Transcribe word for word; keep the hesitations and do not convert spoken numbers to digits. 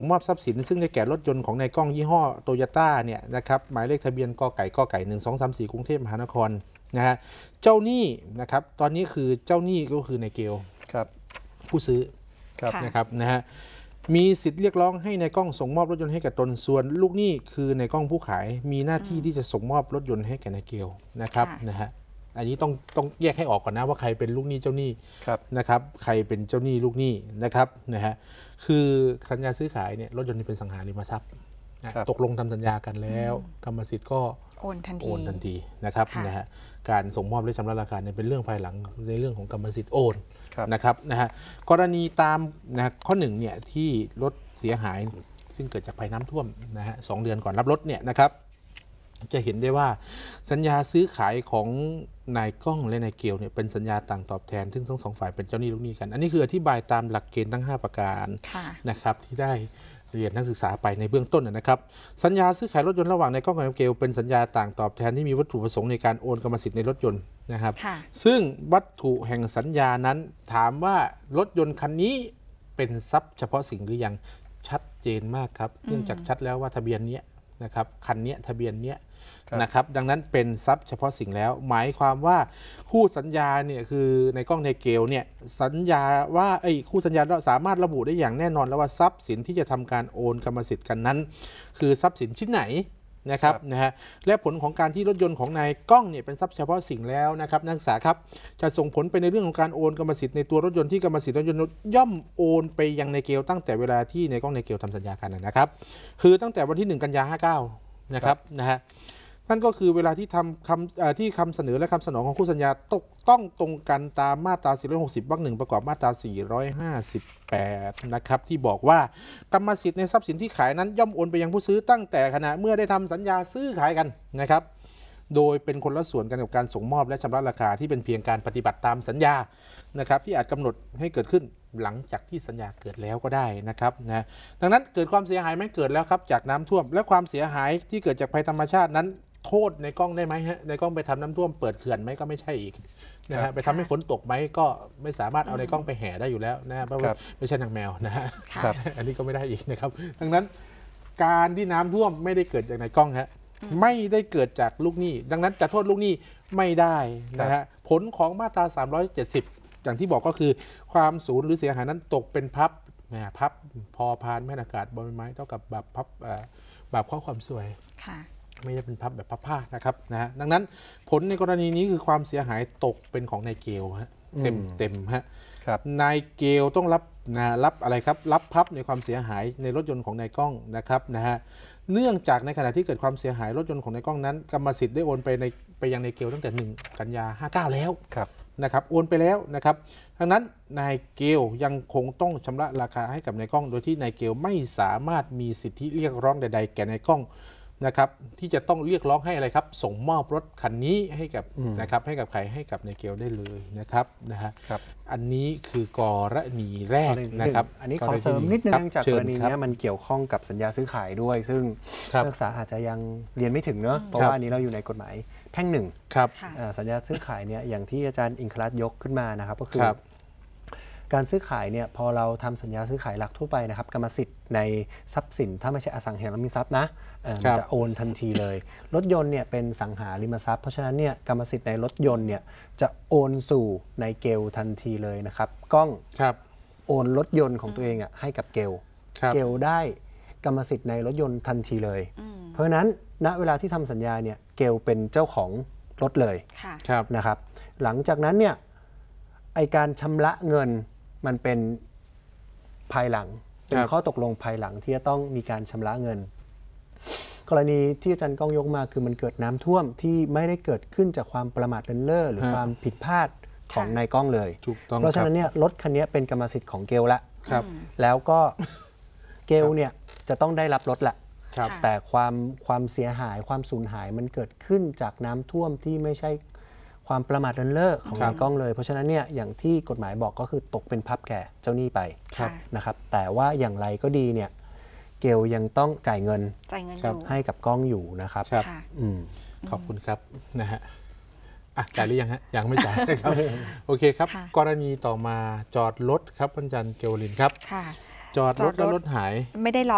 มอบทรัพย์สินซึ่งได้แก่รถยนต์ของนายกล้องยี่ห้อโตโยต้าเนี่ยนะครับหมายเลขทะเบียนกไก่กไก่หนึ่งสองสามสี่กรุงเทพมหานครนะฮะเจ้าหนี้นะครับตอนนี้คือเจ้าหนี้ก็คือนายเกลครับผู้ซื้อนะครับนะฮะมีสิทธิ์เรียกร้องให้นายกล้องส่งมอบรถยนต์ให้กับตนส่วนลูกหนี้คือนายกล้องผู้ขายมีหน้าที่ที่จะส่งมอบรถยนต์ให้แก่นายเกลนะครับนะฮะอันนี้ต้องต้องแยกให้ออกก่อนนะว่าใครเป็นลูกหนี้เจ้าหนี้นะครับใครเป็นเจ้าหนี้ลูกหนี้นะครับนะฮะคือสัญญาซื้อขายเนี่ยรถยนต์นี่เป็นสังหาริมทรัพย์ตกลงทำสัญญากันแล้วกรรมสิทธิ์ก็โอนทันทีโอนทันทีนะครับนะฮะการส่งมอบและชำระราคาเนี่ยเป็นเรื่องภายหลังในเรื่องของกรรมสิทธิ์โอนนะครับนะฮะกรณีตามนะข้อหนึ่งเนี่ยที่รถเสียหายซึ่งเกิดจากภัยน้ำท่วมนะฮะสองเดือนก่อนรับรถเนี่ยนะครับจะเห็นได้ว่าสัญญาซื้อขายของนายก้องและนายเกลเนี่ยเป็นสัญญาต่างตอบแทนซึ่งทั้งสองฝ่ายเป็นเจ้าหนี้ลูกหนี้กันอันนี้คืออธิบายตามหลักเกณฑ์ทั้งห้าประการนะครับที่ได้เรียนนักศึกษาไปในเบื้องต้นนะครับสัญญาซื้อขายรถยนต์ระหว่างนายก้องกับนายเกลเป็นสัญญาต่างตอบแทนที่มีวัตถุประสงค์ในการโอนกรรมสิทธิ์ในรถยนต์นะครับซึ่งวัตถุแห่งสัญญานั้นถามว่ารถยนต์คันนี้เป็นทรัพย์เฉพาะสิ่งหรือยังชัดเจนมากครับเนื่องจากชัดแล้วว่าทะเบียนนี้นะครับคันนี้ทะเบียนนี้นะครับดังนั้นเป็นทรัพย์เฉพาะสิ่งแล้วหมายความว่าคู่สัญญาเนี่ยคือในกล้องในเกลเนี่ยสัญญาว่าไอ้คู่สัญญาสามารถระบุได้อย่างแน่นอนแล้วว่าทรัพย์สินที่จะทำการโอนกรรมสิทธิ์กันนั้นคือทรัพย์สินชิ้นไหนนะครับนะฮะและผลของการที่รถยนต์ของนายกล้องเนี่ยเป็นทรัพย์เฉพาะสิ่งแล้วนะครับนักศึกษาครับจะส่งผลไปในเรื่องของการโอนกรรมสิทธิ์ในตัวรถยนต์ที่กรรมสิทธิ์รถยนต์ย่อมโอนไปยังนายเกลตั้งแต่เวลาที่นายกล้องนายเกลทำสัญญากันนะครับคือตั้งแต่วันที่หนึ่งกันยายนห้าสิบเก้านะครับนะฮะนั่นก็คือเวลาที่ทำคำที่คำเสนอและคำสนองของคู่สัญญาตกต้องตรงกันตามมาตราสี่ร้อยหกสิบวรรคหนึ่งประกอบมาตราสี่ร้อยห้าสิบแปดนะครับที่บอกว่ากรรมสิทธิ์ในทรัพย์สินที่ขายนั้นย่อมโอนไปยังผู้ซื้อตั้งแต่ขณะเมื่อได้ทำสัญญาซื้อขายกันนะครับโดยเป็นคนละส่วนกันกับการส่งมอบและชำระราคาที่เป็นเพียงการปฏิบัติตามสัญญานะครับที่อาจกำหนดให้เกิดขึ้นหลังจากที่สัญญาเกิดแล้วก็ได้นะครับนะดังนั้นเกิดความเสียหายไหมเกิดแล้วครับจากน้ำท่วมและความเสียหายที่เกิดจากภัยธรรมชาตินั้นโทษในกล้องได้ไหมฮะในกล้องไปทำน้ำท่วมเปิดเขื่อนไหมก็ไม่ใช่อีกนะฮะไปทำให้ฝนตกไหมก็ไม่สามารถเอาในกล้องไปแห่ได้อยู่แล้วนะเพราะว่าไม่ใช่นางแมวนะฮะอันนี้ก็ไม่ได้อีกนะครับดังนั้นการที่น้ำท่วมไม่ได้เกิดจากในกล้องฮะไม่ได้เกิดจากลูกหนี้ดังนั้นจะโทษลูกหนี้ไม่ได้นะฮะผลของมาตราสามร้อยเจ็ดสิบอย่างที่บอกก็คือความสูญหรือเสียหายนั้นตกเป็นพับนะพับพอพานแม่นอากาศบนไม้เท่ากับแบบพัแบบข้อความสวยไม่ได้เป็นพับแบบพับผ้านะครับนะฮะดังนั้นผลในกรณีนี้คือความเสียหายตกเป็นของนายเกลฮะเต็มเต็มฮะนายเกลต้องรับนะรับอะไรครับรับพับในความเสียหายในรถยนต์ของนายกล้องนะครับนะฮะเนื่องจากในขณะที่เกิดความเสียหายรถยนต์ของนายกล้องนั้นกรรมสิทธิ์ได้โอนไปในไปยังนายเกลตั้งแต่หนึ่งกันยาห้าสิบเก้าแล้วนะครับโอนไปแล้วนะครับดังนั้นนายเกลยังคงต้องชำระราคาให้กับนายกล้องโดยที่นายเกลไม่สามารถมีสิทธิเรียกร้องใดๆแก่นายกล้องนะครับที่จะต้องเรียกร้องให้อะไรครับส่งมอบรถคันนี้ให้กับนะครับให้กับใครให้กับนายเกลได้เลยนะครับนะฮะอันนี้คือกรณีแรกนะครับอันนี้ขอเสริมนิดนึงจากกรณีนี้มันเกี่ยวข้องกับสัญญาซื้อขายด้วยซึ่งนักศึกษาอาจจะยังเรียนไม่ถึงเนอะเพราะว่าอันนี้เราอยู่ในกฎหมายแพ่งหนึ่งสัญญาซื้อขายเนี่ยอย่างที่อาจารย์อิงคลัสยกขึ้นมานะครับก็คือการซื้อขายเนี่ยพอเราทำสัญญาซื้อขายหลักทั่วไปนะครับกรรมสิทธิ์ในทรัพย์สินถ้าไม่ใช่อสังหาริมทรัพย์นะจะโอนทันทีเลยรถยนต์เนี่ยเป็นสังหาริมทรัพย์เพราะฉะนั้นเนี่ยกรรมสิทธิ์ในรถยนต์เนี่ยจะโอนสู่ในเกลทันทีเลยนะครับกล้องโอนรถยนต์ของตัวเองอ่ะให้กับเกลเกลได้กรรมสิทธิ์ในรถยนต์ทันทีเลยเพราะฉะนั้นณเวลาที่ทำสัญญาเนี่ยเกลเป็นเจ้าของรถเลยนะครับหลังจากนั้นเนี่ยไอการชำระเงินมันเป็นภายหลังเป็นข้อตกลงภายหลังที่จะต้องมีการชำระเงินกรณีที่อาจารย์ก้องยกมาคือมันเกิดน้ำท่วมที่ไม่ได้เกิดขึ้นจากความประมาทเลินเล่อหรือความผิดพลาดของนายก้องเลยเพราะฉะนั้นเนี่ยรถคันนี้เป็นกรรมสิทธิ์ของเกลละแล้วก็เกลเนี่ยจะต้องได้รับรถละแต่ความความเสียหายความสูญหายมันเกิดขึ้นจากน้ำท่วมที่ไม่ใช่ความประมาทเลินเล่อของนายกล้องเลยเพราะฉะนั้นเนี่ยอย่างที่กฎหมายบอกก็คือตกเป็นพับแก่เจ้าหนี้ไปนะครับแต่ว่าอย่างไรก็ดีเนี่ยเกลยังต้องจ่ายเงินให้กับกล้องอยู่นะครับขอบคุณครับนะฮะอ่ะจ่ายหรือยังฮะยังไม่จ่ายนะครับโอเคครับกรณีต่อมาจอดรถครับอาจารย์เกวลินครับจอดรถแล้วรถหายไม่ได้ล็อก